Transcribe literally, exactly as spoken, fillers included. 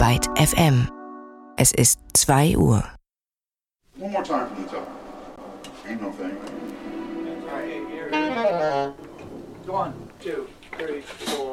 Byte F M. Es ist zwei Uhr. One more time from the top. Ain't no thing. Go on, two, three, four.